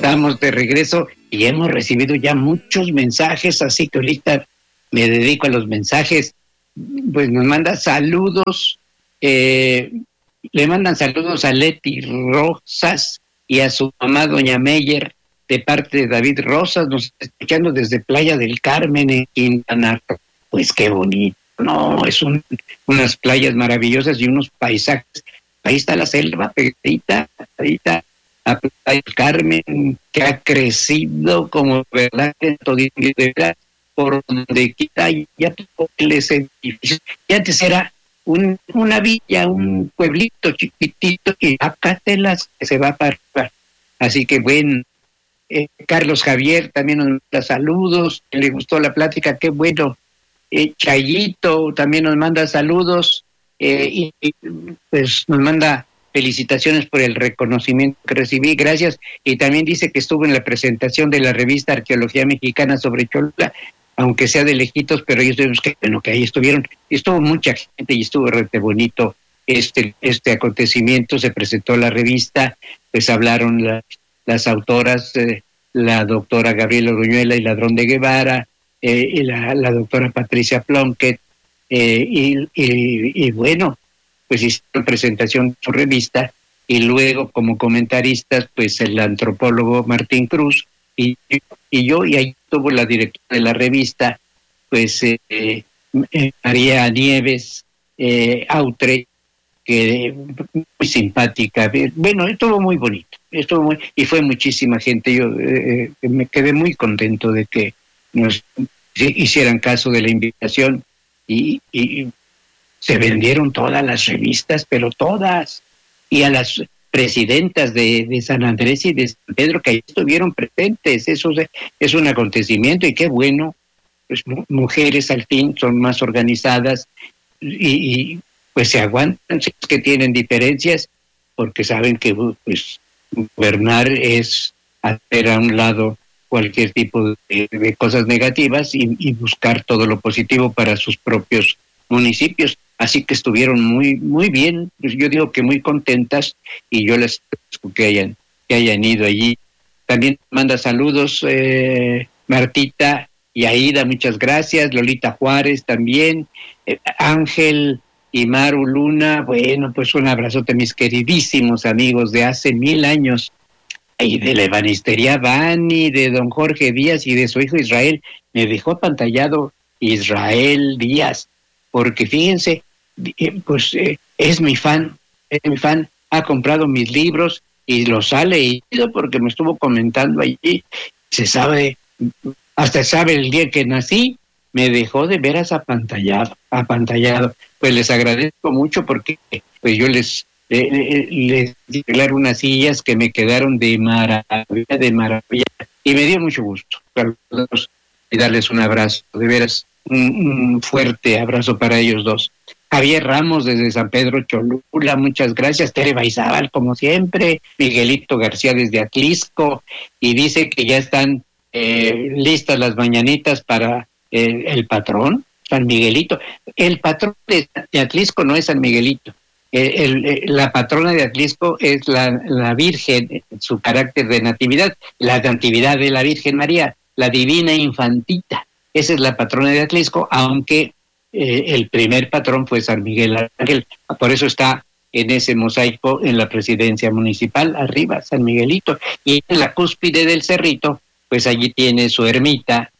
Estamos de regreso y hemos recibido ya muchos mensajes, así que ahorita me dedico a los mensajes. Pues nos manda saludos, le mandan saludos a Leti Rosas y a su mamá Doña Meyer de parte de David Rosas, nos está escuchando desde Playa del Carmen en Quintana Roo. Pues qué bonito, no, unas playas maravillosas y unos paisajes. Ahí está la selva pegadita a Playa del Carmen, que ha crecido como verdad por donde quita ya ese edificio. Y antes era una villa, un pueblito chiquitito, y acá que se va para arriba. Así que bueno, Carlos Javier también nos manda saludos, le gustó la plática, qué bueno. Chayito también nos manda saludos, y pues nos manda felicitaciones por el reconocimiento que recibí, gracias. Y también dice que estuvo en la presentación de la revista Arqueología Mexicana sobre Cholula, aunque sea de lejitos, pero ellos vemos que bueno, que ahí estuvieron, y estuvo mucha gente y estuvo re bonito este acontecimiento. Se presentó la revista, pues hablaron las autoras, la doctora Gabriela Uruñuela y Ladrón de Guevara, y la doctora Patricia Plunkett, y bueno, pues hicieron presentación de su revista, y luego como comentaristas, pues el antropólogo Martín Cruz y yo, y ahí estuvo la directora de la revista, pues María Nieves Autre, que muy simpática. Bueno, estuvo muy bonito, y fue muchísima gente. Yo me quedé muy contento de que nos hicieran caso de la invitación, y se vendieron todas las revistas, pero todas, y a las presidentas de San Andrés y de San Pedro que ahí estuvieron presentes. Eso es un acontecimiento, y qué bueno, pues mujeres al fin son más organizadas, y pues se aguantan, si es que tienen diferencias, porque saben que pues gobernar es hacer a un lado cualquier tipo de cosas negativas y buscar todo lo positivo para sus propios municipios. Así que estuvieron muy muy bien, pues yo digo que muy contentas, y yo les agradezco que hayan ido allí. También manda saludos Martita y Aida, muchas gracias. Lolita Juárez también, Ángel y Maru Luna, bueno, pues un abrazote, mis queridísimos amigos de hace 1000 años, y de la ebanistería Bani, de don Jorge Díaz y de su hijo Israel. Me dejó apantallado Israel Díaz, porque fíjense, pues es mi fan, ha comprado mis libros y los ha leído porque me estuvo comentando allí, hasta sabe el día que nací. Me dejó de veras apantallado. Pues les agradezco mucho, porque pues yo les di unas sillas que me quedaron de maravilla, y me dio mucho gusto saludarlos y darles un abrazo, de veras, un fuerte abrazo para ellos dos. Javier Ramos desde San Pedro Cholula, muchas gracias. Tere Baizábal, como siempre. Miguelito García desde Atlisco, y dice que ya están listas las mañanitas para el patrón, San Miguelito. El patrón de Atlisco no es San Miguelito. La patrona de Atlisco es la Virgen, su carácter de natividad, la natividad de la Virgen María, la Divina Infantita. Esa es la patrona de Atlisco, aunque el primer patrón fue San Miguel Ángel. Por eso está en ese mosaico en la presidencia municipal, arriba, San Miguelito. Y en la cúspide del cerrito, pues allí tiene su ermita,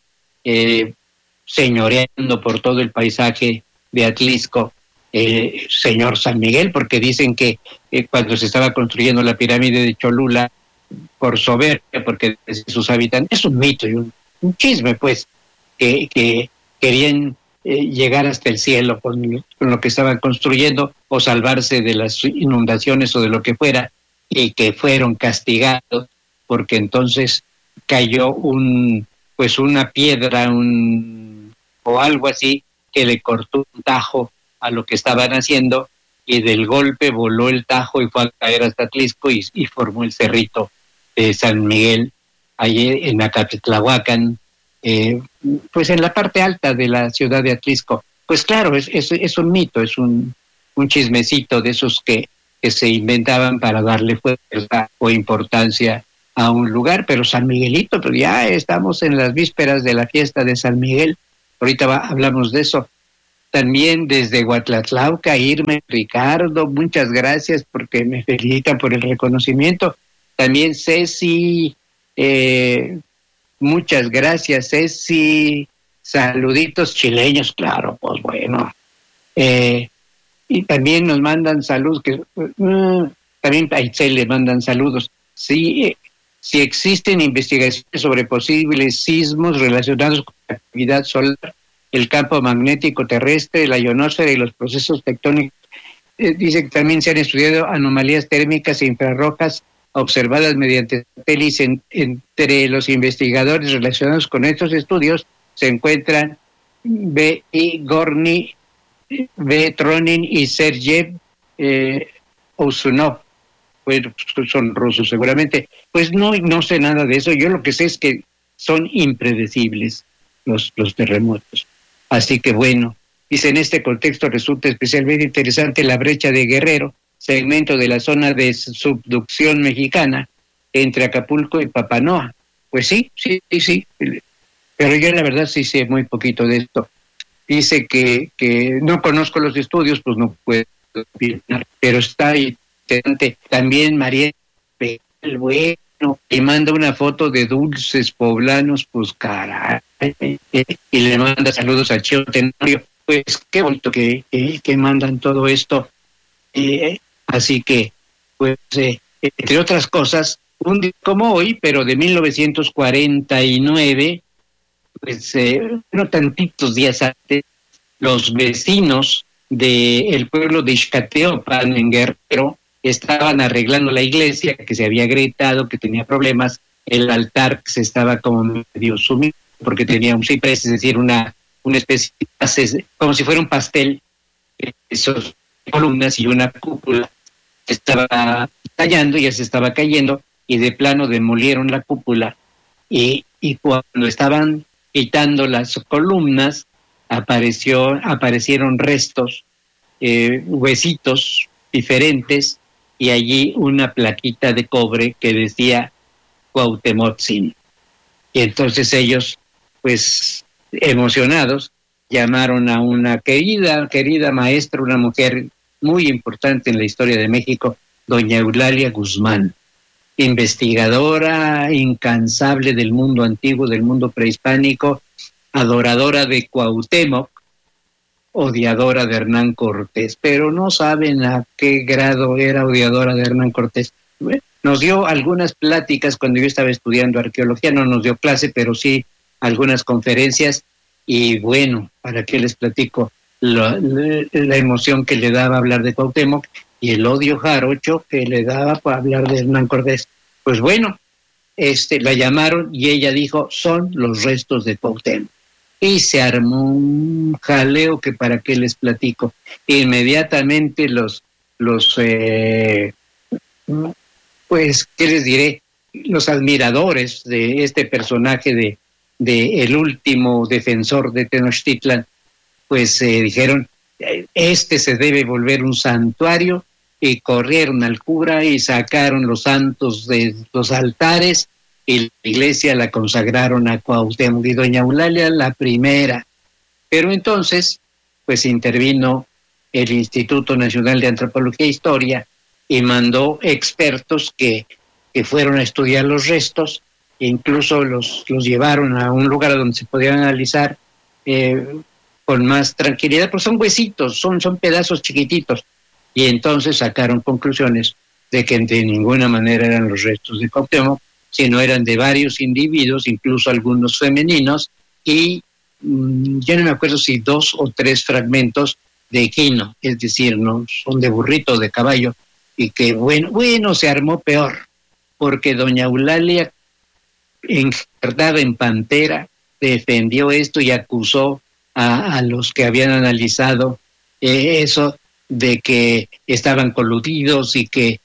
señoreando por todo el paisaje de Atlisco, señor San Miguel, porque dicen que cuando se estaba construyendo la pirámide de Cholula, por soberbia, porque sus habitantes, es un mito y un chisme, pues, que querían llegar hasta el cielo con lo que estaban construyendo, o salvarse de las inundaciones o de lo que fuera, y que fueron castigados, porque entonces cayó una piedra o algo así, que le cortó un tajo a lo que estaban haciendo, y del golpe voló el tajo y fue a caer hasta Atlisco, y formó el cerrito de San Miguel, allí en Acatitlahuacán, pues en la parte alta de la ciudad de Atlisco. Pues claro, es un mito, es un chismecito de esos que se inventaban para darle fuerza o importancia a un lugar, pero San Miguelito, pues ya estamos en las vísperas de la fiesta de San Miguel, ahorita hablamos de eso. También desde Huatlatlauca, Irma, Ricardo, muchas gracias porque me felicitan por el reconocimiento. También Ceci, muchas gracias, Ceci, saluditos chileños, claro, pues bueno. Y también nos mandan saludos, también a Itzel le mandan saludos. Sí, si existen investigaciones sobre posibles sismos relacionados con la actividad solar, el campo magnético terrestre, la ionosfera y los procesos tectónicos. Dice que también se han estudiado anomalías térmicas e infrarrojas observadas mediante satélites. Entre los investigadores relacionados con estos estudios se encuentran B. Gorny, B. Tronin y Sergey Osunov. Bueno, son rusos seguramente. Pues no sé nada de eso. Yo lo que sé es que son impredecibles los terremotos. Así que bueno, dice, en este contexto resulta especialmente interesante la brecha de Guerrero, segmento de la zona de subducción mexicana entre Acapulco y Papanoa. Pues sí, pero yo la verdad sí sé muy poquito de esto. Dice que no conozco los estudios, pues no puedo opinar, pero está interesante. También María, bueno, y manda una foto de dulces poblanos, pues caray, y le manda saludos a Chio Tenorio. Pues qué bonito que mandan todo esto. Así que, pues, entre otras cosas, un día como hoy, pero de 1949, pues, no tantitos días antes, los vecinos del pueblo de Ixcateopan, en Guerrero, estaban arreglando la iglesia que se había agrietado, que tenía problemas, el altar que se estaba como medio sumido porque tenía un ciprés, es decir, una especie de, como si fuera un pastel, esos columnas y una cúpula que estaba tallando, ya se estaba cayendo, y de plano demolieron la cúpula, y cuando estaban quitando las columnas, aparecieron restos, huesitos diferentes, y allí una plaquita de cobre que decía Cuauhtemotzin. Y entonces ellos, pues emocionados, llamaron a una querida maestra, una mujer muy importante en la historia de México, doña Eulalia Guzmán, investigadora incansable del mundo antiguo, del mundo prehispánico, adoradora de Cuauhtémoc, odiadora de Hernán Cortés, pero no saben a qué grado era odiadora de Hernán Cortés. Nos dio algunas pláticas cuando yo estaba estudiando arqueología, no nos dio clase, pero sí algunas conferencias, y bueno, ¿para qué les platico? La emoción que le daba hablar de Cuauhtémoc y el odio jarocho que le daba para hablar de Hernán Cortés. Pues bueno, la llamaron y ella dijo, son los restos de Cuauhtémoc. Y se armó un jaleo que para qué les platico. Inmediatamente pues, ¿qué les diré? Los admiradores de este personaje de el último defensor de Tenochtitlan, pues dijeron, se debe volver un santuario, y corrieron al cura y sacaron los santos de los altares, y la iglesia la consagraron a Cuauhtémoc, y doña Eulalia la primera. Pero entonces, pues intervino el Instituto Nacional de Antropología e Historia y mandó expertos que fueron a estudiar los restos, e incluso los llevaron a un lugar donde se podían analizar con más tranquilidad, pues son huesitos, son pedazos chiquititos, y entonces sacaron conclusiones de que de ninguna manera eran los restos de Cuauhtémoc, sino eran de varios individuos, incluso algunos femeninos, y yo no me acuerdo si 2 o 3 fragmentos de equino, es decir, no son de burrito, de caballo, y que bueno, se armó peor, porque doña Eulalia, encarnada en pantera, defendió esto y acusó a los que habían analizado eso de que estaban coludidos y que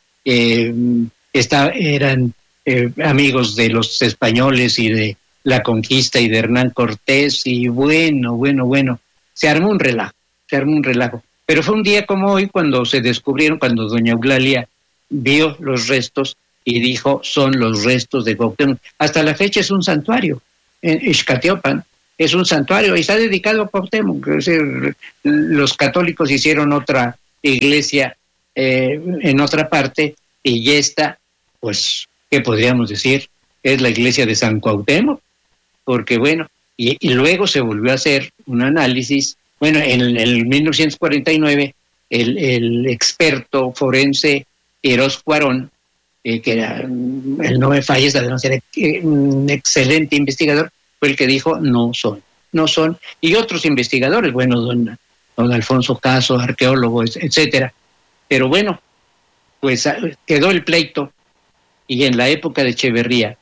eran amigos de los españoles y de la conquista y de Hernán Cortés, y bueno, se armó un relajo. Pero fue un día como hoy cuando se descubrieron, cuando doña Eulalia vio los restos, y dijo, son los restos de Cuauhtémoc. Hasta la fecha es un santuario, en Ixcatiopan es un santuario y está dedicado a Cuauhtémoc. Es decir, los católicos hicieron otra iglesia en otra parte, y esta, pues, ¿qué podríamos decir? Es la iglesia de San Cuauhtémoc, porque bueno, y luego se volvió a hacer un análisis. Bueno, en el 1949, el experto forense Eros Cuarón, que era, él no me fallece, además era un excelente investigador, fue el que dijo, no son. Y otros investigadores, bueno, don Alfonso Caso, arqueólogo, etcétera. Pero bueno, pues quedó el pleito, y en la época de Echeverría,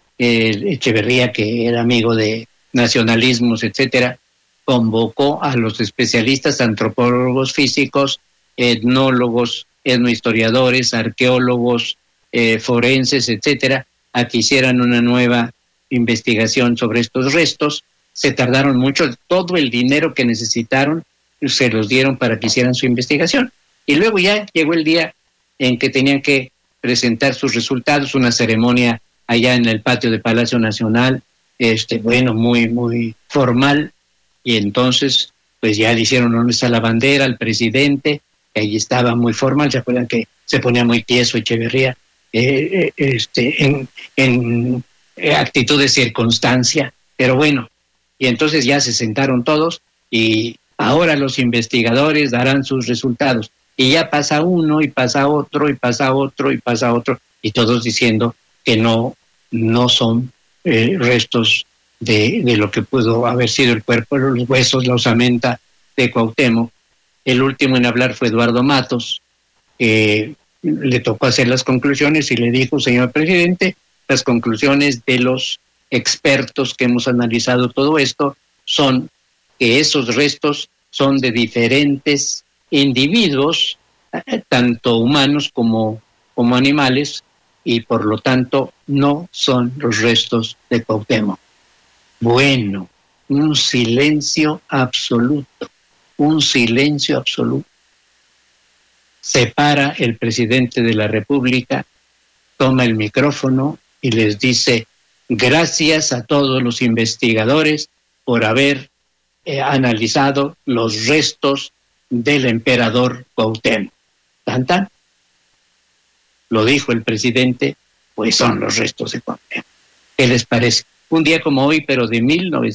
que era amigo de nacionalismos, etcétera, convocó a los especialistas, antropólogos físicos, etnólogos, etnohistoriadores, arqueólogos, forenses, etcétera, a que hicieran una nueva investigación sobre estos restos. Se tardaron mucho, todo el dinero que necesitaron se los dieron para que hicieran su investigación, y luego ya llegó el día en que tenían que presentar sus resultados, una ceremonia allá en el patio de Palacio Nacional, bueno, muy, muy formal, y entonces pues ya le hicieron honores a la bandera, al presidente, que allí estaba muy formal. ¿Se acuerdan que se ponía muy tieso Echeverría en actitud de circunstancia? Pero bueno, y entonces ya se sentaron todos, y ahora los investigadores darán sus resultados, y ya pasa uno, y pasa otro, y pasa otro, y pasa otro, y todos diciendo que no son restos de lo que pudo haber sido el cuerpo, los huesos, la osamenta de Cuauhtémoc. El último en hablar fue Eduardo Matos, que le tocó hacer las conclusiones y le dijo, señor presidente, las conclusiones de los expertos que hemos analizado todo esto son que esos restos son de diferentes individuos, tanto humanos como animales, y por lo tanto no son los restos de Cuauhtémoc. Bueno, un silencio absoluto. Se para el presidente de la República, toma el micrófono y les dice, gracias a todos los investigadores por haber analizado los restos del emperador Cuauhtémoc. ¿Tan, tan? Lo dijo el presidente, pues son los restos de Cuauhtémoc. ¿Qué les parece? Un día como hoy, pero de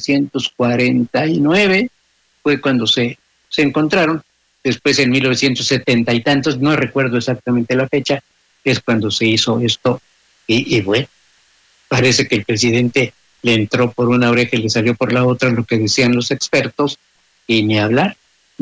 1949, fue cuando se encontraron. Después, en 1970 y tantos, no recuerdo exactamente la fecha, es cuando se hizo esto. Y bueno, parece que el presidente le entró por una oreja y le salió por la otra lo que decían los expertos, y ni hablar.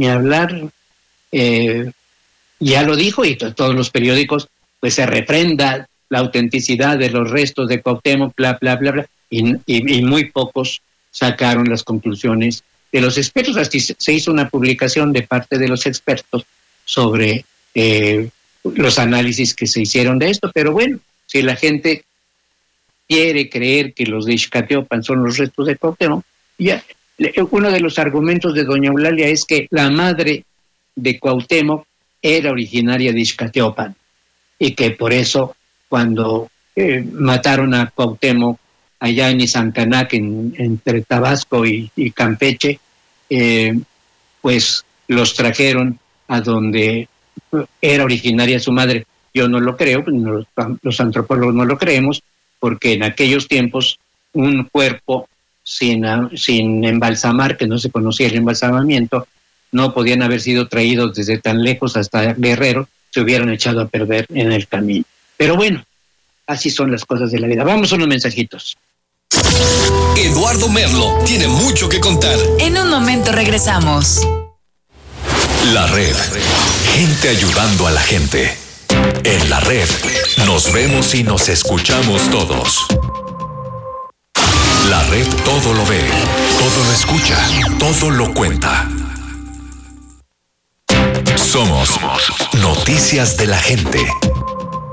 Ya lo dijo, y todos los periódicos, pues se reprenda la autenticidad de los restos de Cuauhtémoc, bla, bla, bla, bla, y muy pocos sacaron las conclusiones de los expertos. Así se hizo una publicación de parte de los expertos sobre los análisis que se hicieron de esto. Pero bueno, si la gente quiere creer que los de Ixcatiopan son los restos de Cuauhtémoc, ya uno de los argumentos de doña Eulalia es que la madre de Cuauhtémoc era originaria de Ixcatiopan, y que por eso cuando mataron a Cuauhtémoc allá en Izancanac, entre Tabasco y Campeche, pues los trajeron a donde era originaria su madre. Yo no lo creo, los antropólogos no lo creemos, porque en aquellos tiempos un cuerpo sin embalsamar, que no se conocía el embalsamamiento, no podían haber sido traídos desde tan lejos hasta Guerrero, se hubieran echado a perder en el camino. Pero bueno, así son las cosas de la vida. Vamos a unos mensajitos. Eduardo Merlo tiene mucho que contar. En un momento regresamos. La red. Gente ayudando a la gente. En la red nos vemos y nos escuchamos todos. La red todo lo ve, todo lo escucha, todo lo cuenta. Somos Noticias de la Gente.